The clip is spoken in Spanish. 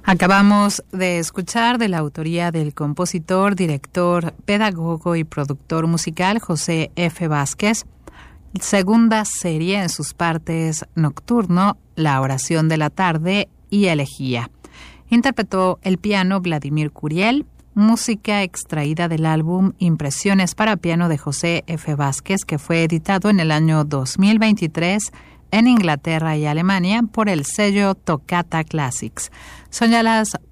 Acabamos de escuchar de la autoría del compositor, director, pedagogo y productor musical José F. Vázquez, segunda serie en sus partes Nocturno, La oración de la tarde y Elegía. Interpretó el piano Vladimir Curiel, música extraída del álbum Impresiones para piano de José F. Vázquez, que fue editado en el año 2023 en Inglaterra y Alemania por el sello Toccata Classics. Son ya las